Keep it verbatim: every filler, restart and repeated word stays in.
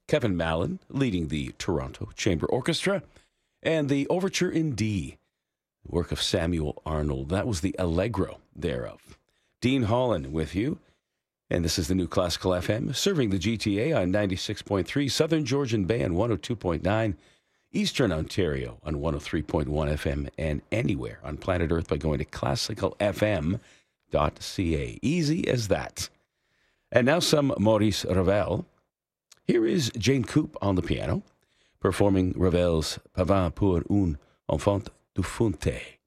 Kevin Mallon leading the Toronto Chamber Orchestra, and the Overture in D, work of Samuel Arnold. That was the Allegro thereof. Dean Holland with you, and this is the New Classical F M, serving the G T A on ninety-six point three, Southern Georgian Bay on one oh two point nine, Eastern Ontario on one oh three point one F M, and anywhere on planet Earth by going to classical f m dot c a. Easy as that. And now some Maurice Ravel. Here is Jane Coop on the piano, performing Ravel's Pavane pour un enfant du Fonte.